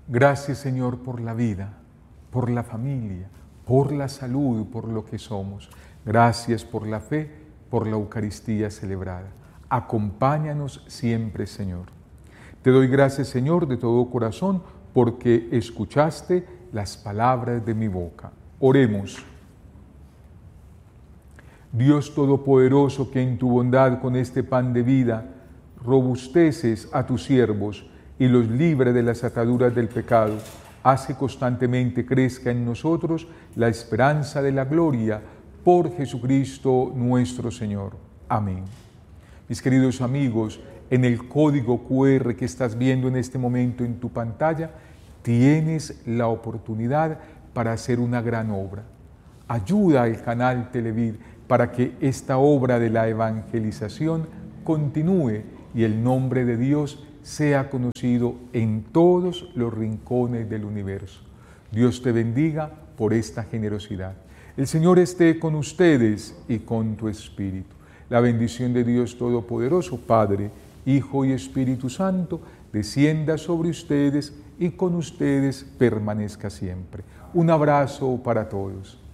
Gracias, Señor, por la vida, por la familia, por la salud, por lo que somos. Gracias por la fe, por la Eucaristía celebrada. Acompáñanos siempre, Señor. Te doy gracias, Señor, de todo corazón, porque escuchaste las palabras de mi boca. Oremos. Dios Todopoderoso, que en tu bondad con este pan de vida robusteces a tus siervos y los libre de las ataduras del pecado, hace constantemente crezca en nosotros la esperanza de la gloria por Jesucristo nuestro Señor. Amén. Mis queridos amigos, en el código QR que estás viendo en este momento en tu pantalla, tienes la oportunidad para hacer una gran obra. Ayuda al canal Televid para que esta obra de la evangelización continúe y el nombre de Dios sea conocido en todos los rincones del universo. Dios te bendiga por esta generosidad. El Señor esté con ustedes y con tu espíritu. La bendición de Dios Todopoderoso, Padre, Hijo y Espíritu Santo, descienda sobre ustedes y con ustedes permanezca siempre. Un abrazo para todos.